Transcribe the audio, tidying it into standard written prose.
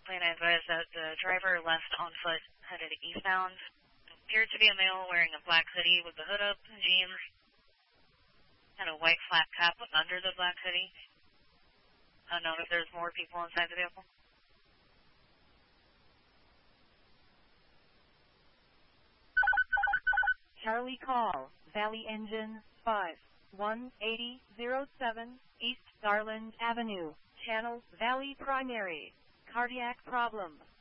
Plan advised that the driver left on foot, headed eastbound. Appeared to be a male wearing a black hoodie with the hood up, jeans, and a white flat cap under the black hoodie. Unknown if there's more people inside the vehicle. Charlie call, Valley Engine 518007, East Garland Avenue, Channel Valley Primary, cardiac problem.